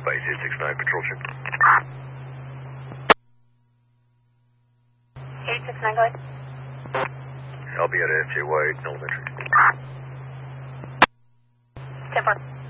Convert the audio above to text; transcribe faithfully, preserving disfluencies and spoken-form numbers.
Base eight six nine, patrol ship. eight six nine, go ahead. I'll be at F J Y elementary. ten four.